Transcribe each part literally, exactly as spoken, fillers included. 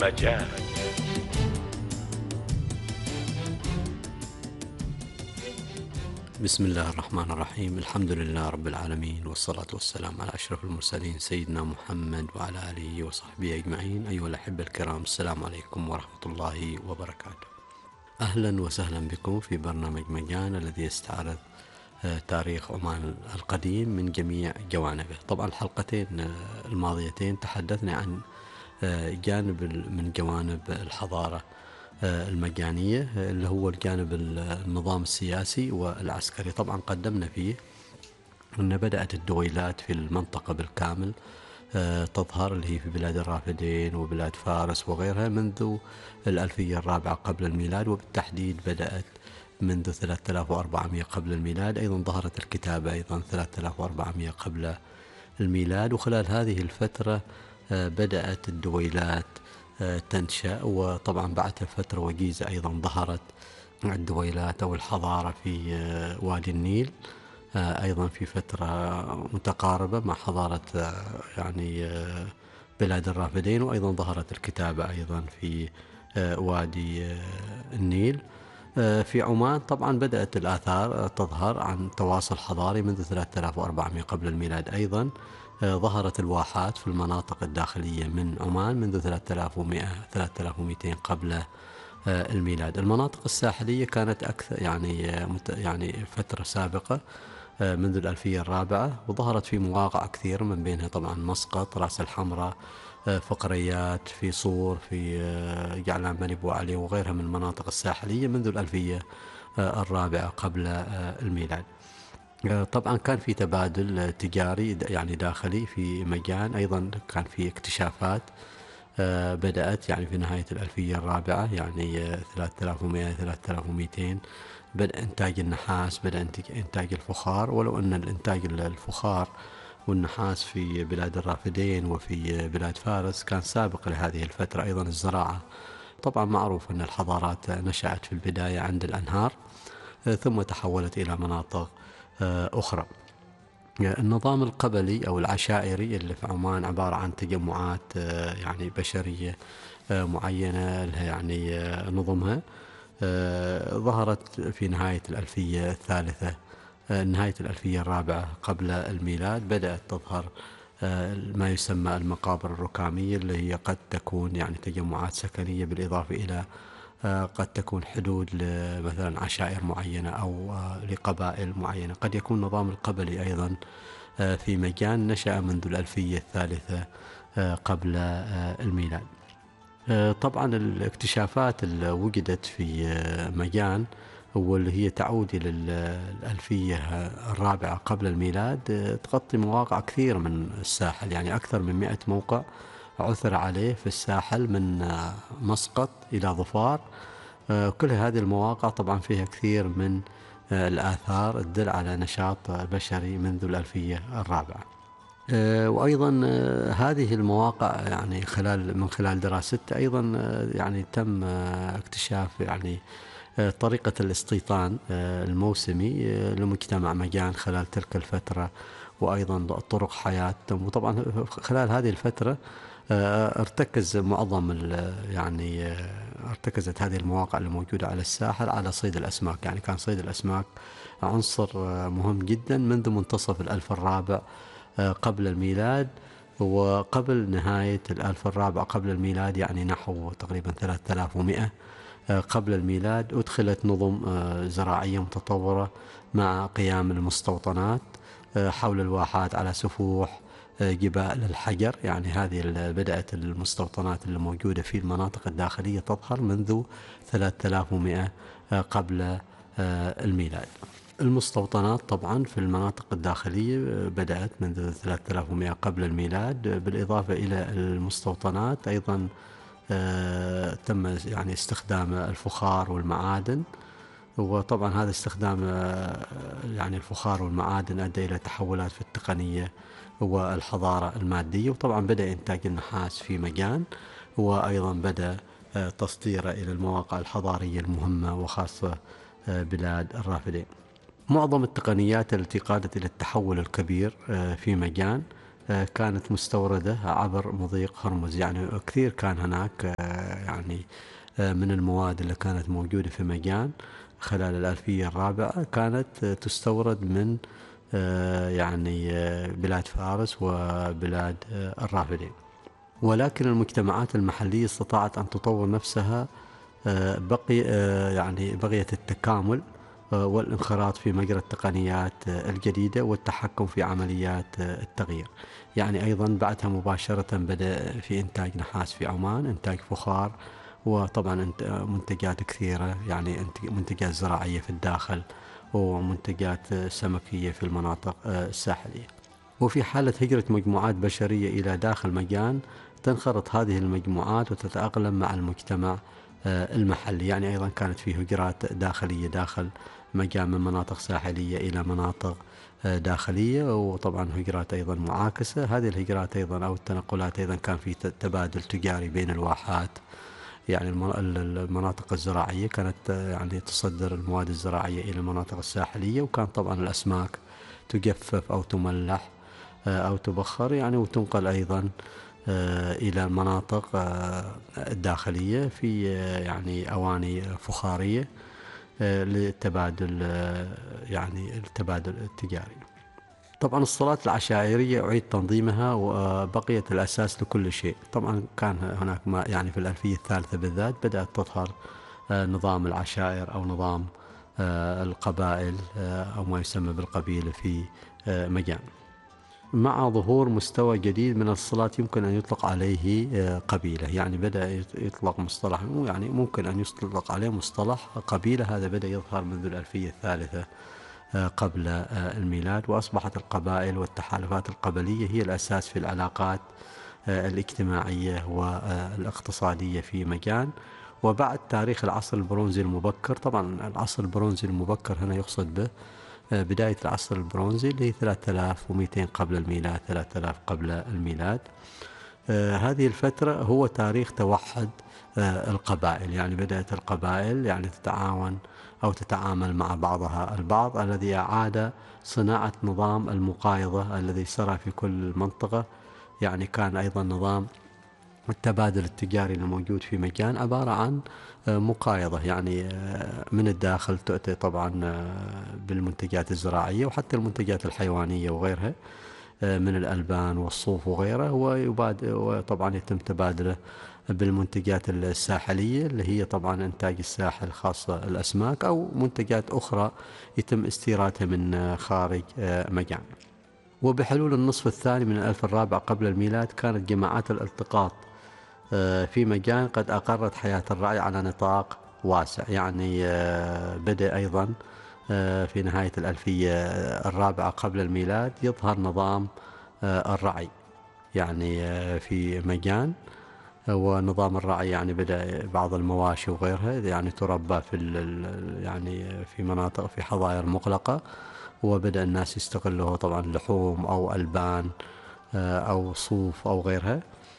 مجال. بسم الله الرحمن الرحيم. الحمد لله رب العالمين، والصلاة والسلام على أشرف المرسلين سيدنا محمد وعلى آله وصحبه أجمعين. أيها الأحبة الكرام، السلام عليكم ورحمة الله وبركاته. أهلا وسهلا بكم في برنامج مجان الذي يستعرض تاريخ عمان القديم من جميع جوانبه. طبعا الحلقتين الماضيتين تحدثنا عن جانب من جوانب الحضارة المجانية اللي هو الجانب النظام السياسي والعسكري. طبعا قدمنا فيه أن بدأت الدويلات في المنطقة بالكامل تظهر، اللي هي في بلاد الرافدين وبلاد فارس وغيرها، منذ الألفية الرابعة قبل الميلاد، وبالتحديد بدأت منذ ثلاثة آلاف وأربعمائة قبل الميلاد. أيضا ظهرت الكتابة أيضا ثلاثة آلاف وأربعمائة قبل الميلاد. وخلال هذه الفترة بدأت الدويلات تنشأ، وطبعا بعدها فترة وجيزة أيضا ظهرت الدويلات أو الحضارة في وادي النيل، أيضا في فترة متقاربة مع حضارة يعني بلاد الرافدين. وأيضا ظهرت الكتابة أيضا في وادي النيل. في عمان طبعا بدأت الآثار تظهر عن تواصل حضاري منذ ثلاثة آلاف وأربعمائة قبل الميلاد. أيضا ظهرت الواحات في المناطق الداخلية من عمان منذ ثلاثة آلاف ومائة ثلاثة آلاف ومئتين قبل الميلاد. المناطق الساحلية كانت أكثر يعني يعني فترة سابقة منذ الألفية الرابعة، وظهرت في مواقع كثير، من بينها طبعا مسقط، رأس الحمراء، فقريات، في صور، في جعلان بني بو علي وغيرها من المناطق الساحلية منذ الألفية الرابعة قبل الميلاد. طبعا كان في تبادل تجاري يعني داخلي في مجان. أيضا كان في اكتشافات بدأت يعني في نهاية الألفية الرابعة، يعني ثلاثة آلاف ومائة ثلاثة آلاف ومئتين بدأ إنتاج النحاس، بدأ إنتاج الفخار. ولو أن الإنتاج الفخار والنحاس في بلاد الرافدين وفي بلاد فارس كان سابق لهذه الفترة. أيضا الزراعة، طبعا معروف أن الحضارات نشأت في البداية عند الأنهار ثم تحولت إلى مناطق أخرى. النظام القبلي أو العشائري اللي في عمان عبارة عن تجمعات يعني بشرية معينة لها يعني نظمها، ظهرت في نهاية الألفية الثالثة نهاية الألفية الرابعة قبل الميلاد. بدأت تظهر ما يسمى المقابر الركامية، اللي هي قد تكون يعني تجمعات سكنية، بالإضافة إلى قد تكون حدود مثلا عشائر معينة أو لقبائل معينة. قد يكون النظام القبلي أيضا في مجان نشأ منذ الألفية الثالثة قبل الميلاد. طبعا الاكتشافات اللي وجدت في مجان واللي هي تعود إلى الألفية الرابعة قبل الميلاد تغطي مواقع كثير من الساحل، يعني أكثر من مئة موقع عثر عليه في الساحل من مسقط إلى ظفار. كل هذه المواقع طبعا فيها كثير من الآثار تدل على نشاط بشري منذ الألفية الرابعة. وأيضا هذه المواقع يعني خلال من خلال دراستها أيضا يعني تم اكتشاف يعني طريقة الاستيطان الموسمي لمجتمع مجان خلال تلك الفترة، وأيضا طرق حياتهم. وطبعا خلال هذه الفترة ارتكز معظم يعني ارتكزت هذه المواقع الموجودة على الساحل على صيد الأسماك. يعني كان صيد الأسماك عنصر مهم جدا منذ منتصف الألف الرابع قبل الميلاد، وقبل نهاية الألف الرابع قبل الميلاد يعني نحو تقريبا ثلاثة آلاف ومئة قبل الميلاد أدخلت نظم زراعية متطورة مع قيام المستوطنات حول الواحات على سفوح جبال الحجر. يعني هذه بدأت المستوطنات اللي موجودة في المناطق الداخلية تظهر منذ ثلاثة آلاف ومئة قبل الميلاد. المستوطنات طبعا في المناطق الداخلية بدأت منذ ثلاثة آلاف ومئة قبل الميلاد. بالإضافة إلى المستوطنات أيضا تم يعني استخدام الفخار والمعادن، وطبعا هذا استخدام يعني الفخار والمعادن أدى إلى تحولات في التقنية والحضارة المادية. وطبعا بدأ إنتاج النحاس في مجان، وأيضا بدأ تصديره إلى المواقع الحضارية المهمة وخاصة بلاد الرافدين. معظم التقنيات التي قادت إلى التحول الكبير في مجان كانت مستوردة عبر مضيق هرمز. يعني كثير كان هناك يعني من المواد اللي كانت موجودة في مجان خلال الألفية الرابعة كانت تستورد من يعني بلاد فارس وبلاد الرافدين. ولكن المجتمعات المحلية استطاعت أن تطور نفسها، بقي يعني بغية التكامل والانخراط في مجرى التقنيات الجديدة والتحكم في عمليات التغيير. يعني أيضا بعدها مباشرة بدأ في إنتاج نحاس في عمان، إنتاج فخار، وطبعا منتجات كثيرة، يعني منتجات زراعية في الداخل ومنتجات سمكية في المناطق الساحلية. وفي حالة هجرة مجموعات بشرية إلى داخل مجان تنخرط هذه المجموعات وتتأقلم مع المجتمع المحلي. يعني أيضا كانت في هجرات داخلية داخل مجان من مناطق ساحلية إلى مناطق داخلية، وطبعا هجرات أيضا معاكسة. هذه الهجرات أيضا أو التنقلات أيضا كان في تبادل تجاري بين الواحات. يعني المناطق الزراعية كانت يعني تصدر المواد الزراعية إلى المناطق الساحلية، وكان طبعا الأسماك تجفف أو تملح أو تبخر يعني وتنقل أيضا إلى المناطق الداخلية في يعني أواني فخارية للتبادل يعني التبادل التجاري. طبعا الصلاة العشائرية أعيد تنظيمها وبقيت الأساس لكل شيء. طبعا كان هناك ما يعني في الألفية الثالثة بالذات بدأت تظهر نظام العشائر أو نظام القبائل أو ما يسمى بالقبيلة في مجان، مع ظهور مستوى جديد من الصلاة يمكن أن يطلق عليه قبيلة. يعني بدأ يطلق مصطلح يعني ممكن أن يطلق عليه مصطلح قبيلة. هذا بدأ يظهر منذ الألفية الثالثة قبل الميلاد، وأصبحت القبائل والتحالفات القبلية هي الأساس في العلاقات الاجتماعية والاقتصادية في مجان. وبعد تاريخ العصر البرونزي المبكر، طبعا العصر البرونزي المبكر هنا يقصد به بداية العصر البرونزي اللي هي ثلاثة آلاف ومئتين قبل الميلاد، ثلاثة آلاف قبل الميلاد. آه هذه الفترة هو تاريخ توحد آه القبائل. يعني بدأت القبائل يعني تتعاون أو تتعامل مع بعضها البعض، الذي أعاد صناعة نظام المقايضة الذي سرى في كل منطقة. يعني كان أيضا نظام التبادل التجاري الموجود في مجان عبارة عن مقايضة، يعني من الداخل تؤتي طبعا بالمنتجات الزراعية وحتى المنتجات الحيوانية وغيرها من الألبان والصوف وغيره، وطبعا يتم تبادله بالمنتجات الساحلية اللي هي طبعا إنتاج الساحل، خاصة الأسماك أو منتجات أخرى يتم استيرادها من خارج مجان. وبحلول النصف الثاني من الألف الرابع قبل الميلاد كانت جماعات الالتقاط في مجان قد أقرت حياة الرعي على نطاق واسع. يعني بدأ أيضا في نهاية الألفية الرابعة قبل الميلاد يظهر نظام الرعي يعني في مجان. ونظام الرعي يعني بدأ بعض المواشي وغيرها يعني تربى في يعني في مناطق في حظاير مغلقة، وبدأ الناس يستغلوه طبعا لحوم أو ألبان أو صوف أو غيرها.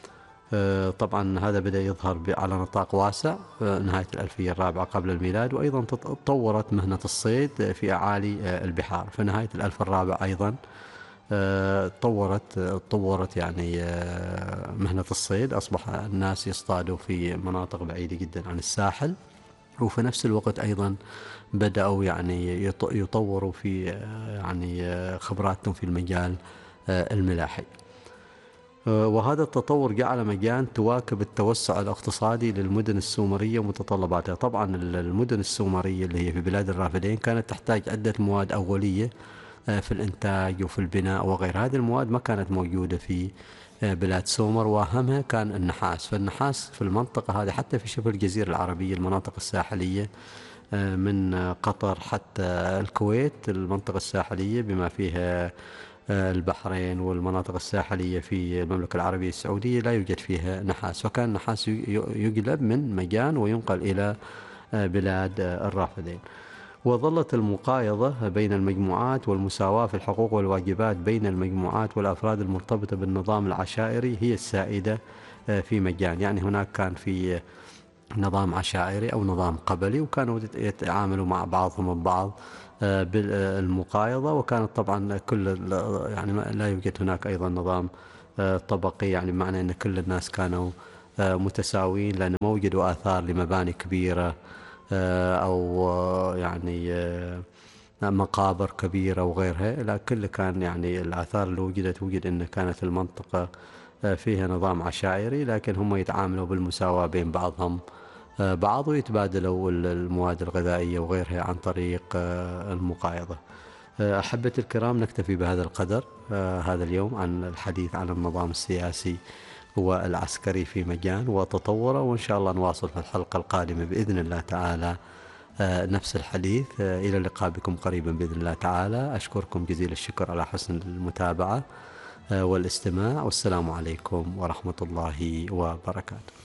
طبعا هذا بدأ يظهر على نطاق واسع نهاية الألفية الرابعة قبل الميلاد. وأيضا تطورت مهنة الصيد في أعالي البحار في نهاية الألف الرابع أيضا. تطورت تطورت يعني مهنة الصيد، أصبح الناس يصطادوا في مناطق بعيدة جدا عن الساحل، وفي نفس الوقت أيضا بدأوا يعني يطوروا في يعني خبراتهم في المجال الملاحي. وهذا التطور جعل مجان تواكب التوسع الاقتصادي للمدن السومرية ومتطلباتها. طبعا المدن السومرية اللي هي في بلاد الرافدين كانت تحتاج عدة مواد أولية في الإنتاج وفي البناء وغير. هذه المواد ما كانت موجودة في بلاد سومر، وأهمها كان النحاس. فالنحاس في المنطقة هذه حتى في شبه الجزيرة العربية، المناطق الساحلية من قطر حتى الكويت، المنطقة الساحلية بما فيها البحرين والمناطق الساحلية في المملكة العربية السعودية لا يوجد فيها نحاس، فكان النحاس يجلب من مجان وينقل إلى بلاد الرافدين. وظلت المقايضة بين المجموعات والمساواة في الحقوق والواجبات بين المجموعات والأفراد المرتبطة بالنظام العشائري هي السائدة في مجان. يعني هناك كان في نظام عشائري أو نظام قبلي، وكانوا يتعاملوا مع بعضهم البعض بالمقايضة. وكانت طبعا كل يعني لا يوجد هناك أيضا نظام طبقي، يعني بمعنى أن كل الناس كانوا متساويين، لأن ما وجدوا آثار لمباني كبيرة أو يعني مقابر كبيرة وغيرها. لا، كل كان يعني الآثار اللي وجدت وجد أن كانت المنطقة فيها نظام عشائري، لكن هم يتعاملوا بالمساواة بين بعضهم بعض، ويتبادلوا المواد الغذائية وغيرها عن طريق المقايضة. أحبتي الكرام، نكتفي بهذا القدر هذا اليوم عن الحديث عن النظام السياسي والعسكري في مجان وتطوره، وإن شاء الله نواصل في الحلقة القادمة بإذن الله تعالى نفس الحديث. إلى اللقاء بكم قريبا بإذن الله تعالى. أشكركم جزيل الشكر على حسن المتابعة والاستماع، والسلام عليكم ورحمة الله وبركاته.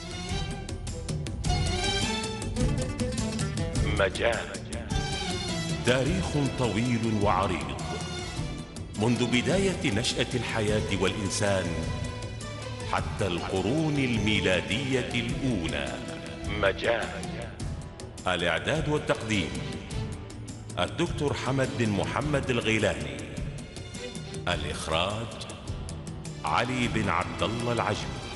مجال تاريخ طويل وعريض منذ بداية نشأة الحياة والإنسان حتى القرون الميلادية الأولى. مجال الإعداد والتقديم الدكتور حمد بن محمد الغيلاني. الإخراج علي بن عبد الله العجمي.